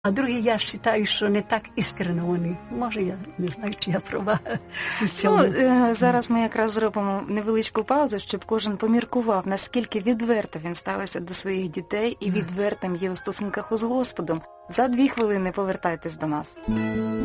А другі, я вважаю, що не так іскрено вони. Може, я не знаю, чи я права в цьому. Зараз ми якраз зробимо невеличку паузу, щоб кожен поміркував, наскільки відверто він ставиться до своїх дітей і відвертим є у стосунках із Господом. За 2 хвилини повертайтесь до нас.